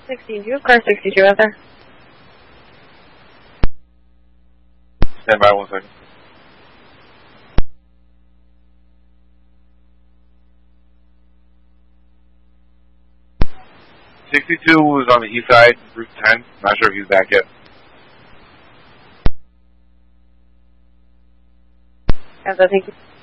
62, car 62 out there. Stand by 1 second. '62 was on the east side, Route 10. Not sure if he's back yet. Thank you.